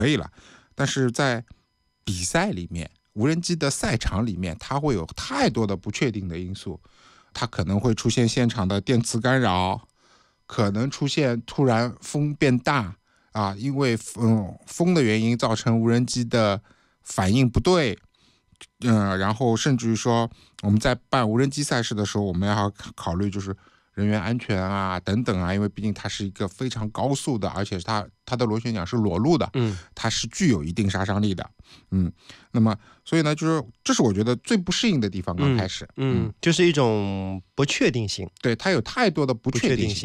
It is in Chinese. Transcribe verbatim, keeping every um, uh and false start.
可以了。但是在比赛里面，无人机的赛场里面，它会有太多的不确定的因素，它可能会出现现场的电磁干扰，可能出现突然风变大啊，因为嗯风的原因造成无人机的反应不对。嗯，然后甚至于说我们在办无人机赛事的时候，我们要考虑就是人员安全啊等等啊，因为毕竟它是一个非常高速的，而且它它的螺旋桨是裸露的， 嗯， 它是具有一定杀伤力的。嗯，那么所以呢，就是这是我觉得最不适应的地方。刚开始， 嗯，嗯就是一种不确定性， 对，它有太多的不确定性。